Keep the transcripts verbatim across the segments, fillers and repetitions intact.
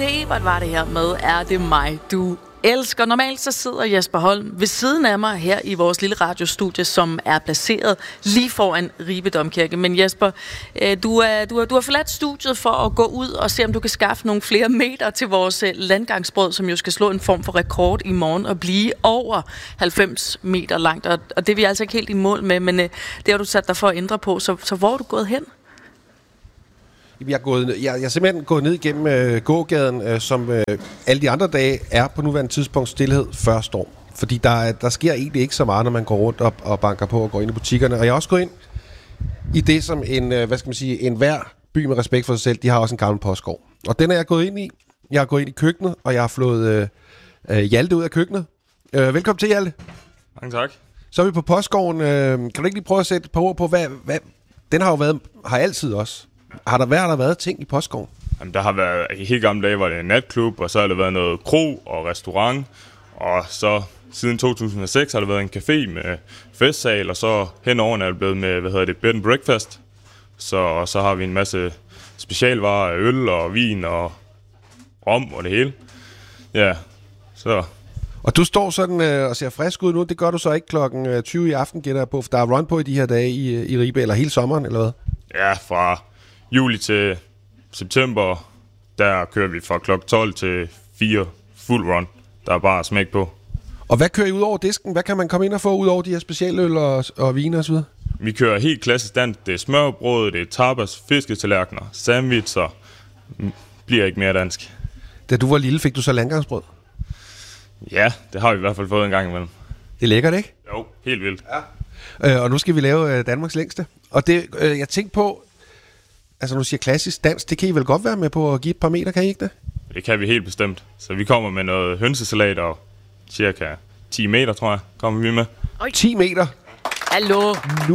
Malte Ebert var det her med Er det mig, du elsker. Normalt så sidder Jesper Holm ved siden af mig her i vores lille radiostudie, som er placeret lige foran Ribe Domkirke. Men Jesper, du, er, du, er, du har forladt studiet for at gå ud og se, om du kan skaffe nogle flere meter til vores landgangsbrød, som jo skal slå en form for rekord i morgen og blive over halvfems meter langt. Og, og det er vi altså ikke helt i mål med, men det har du sat dig for at ændre på. Så, så hvor er du gået hen? Jeg er, gået, jeg, jeg er simpelthen gået ned igennem øh, gågaden, øh, som øh, alle de andre dage er på nuværende tidspunkt stillhed før storm. Fordi der, der sker egentlig ikke så meget, når man går rundt og, og banker på og går ind i butikkerne. Og jeg har også gået ind i det, som en, øh, hvad skal man sige, en hver by med respekt for sig selv, de har også en gammel postgård. Og den er jeg gået ind i. Jeg har gået ind i køkkenet, og jeg har flået øh, øh, Hjalte ud af køkkenet. Øh, velkommen til, Hjalte. Mange tak. Så er vi på postgården. Øh, kan du ikke lige prøve at sætte et par ord på, hvad, hvad den har jo været, har altid også. Har der været, der været ting i postgården? Jamen, der har været, i helt gamle dage var det en natklub, og så har der været noget kro og restaurant, og så siden to tusind og seks har der været en café med festsal, og så henover er det blevet med, hvad hedder det, bed and breakfast. Så, og så har vi en masse specialvarer, øl og vin og rom og det hele. Ja, så... Og du står sådan øh, og ser frisk ud nu. Det gør du så ikke klokken tyve i aften, gætter jeg på, for der er run på i de her dage i, i Ribe, eller hele sommeren, eller hvad? Ja, fra juli til september, der kører vi fra klokken tolv til fire fuld run. Der er bare smæk på. Og hvad kører I ud over disken? Hvad kan man komme ind og få ud over de her specialøl og, og vine og så videre? Vi kører helt klassisk dansk. Det er smørbrød, det er tapas, fisketallerkener, sandwicher. Bliver ikke mere dansk. Da du var lille, fik du så landgangsbrød? Ja, det har vi i hvert fald fået en gang imellem. Det er lækkert, ikke? Jo, helt vildt. Ja. Øh, og nu skal vi lave øh, Danmarks længste. Og det, øh, jeg tænkte på, altså nu siger klassisk dans, det kan I vel godt være med på at give et par meter, kan I ikke det? Det kan vi helt bestemt. Så vi kommer med noget hønsesalat og cirka ti meter, tror jeg, kommer vi med. Oj. ti meter? Hallo? Nu?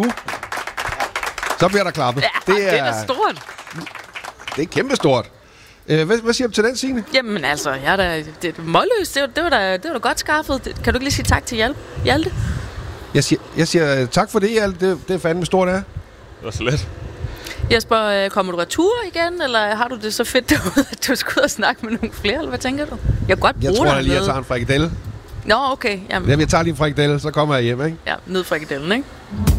Så bliver der klappet. Ja, det er, det er stort. Det er kæmpestort. Øh, hvad, hvad siger du til den, Signe? Jamen altså, jeg er da, det er målløst. Det var, det var da, det var da godt skaffet. Kan du ikke lige sige tak til Hjalte? Hjalte? Jeg siger, jeg siger tak for det, Hjalte. Det, det er fandme stort, det er. Det var så let. Jesper, kommer du retur igen, eller har du det så fedt derude, at du skal ud og snakke med nogle flere, eller hvad tænker du? Jeg kan godt bruge Jeg tror dig jeg lige, med. jeg tager en frikadelle. Nå, okay. Jamen. Jamen, jeg tager lige en frikadelle, så kommer jeg hjem, ikke? Ja, ned frikadellen, ikke?